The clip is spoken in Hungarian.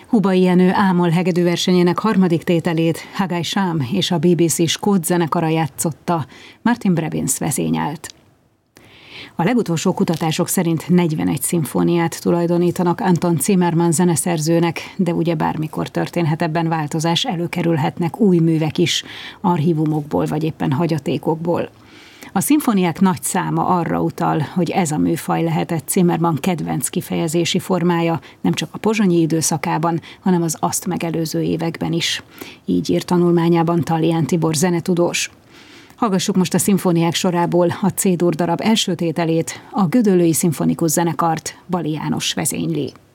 Hubai Jenő Ámol hegedűversenyének harmadik tételét Hagai Sham és a BBC skót zenekara játszotta, Martin Brabins vezényelt. A legutolsó kutatások szerint 41 szimfóniát tulajdonítanak Anton Zimmermann zeneszerzőnek, de ugye bármikor történhet ebben változás, előkerülhetnek új művek is, archívumokból vagy éppen hagyatékokból. A szimfóniák nagy száma arra utal, hogy ez a műfaj lehetett Zimmermann kedvenc kifejezési formája, nem csak a pozsonyi időszakában, hanem az azt megelőző években is. Így ír tanulmányában Tallián Tibor zenetudós. Hallgassuk most a szimfóniák sorából a C-dur darab első tételét, a Gödöllői Szimfonikus Zenekart Bali János vezényli.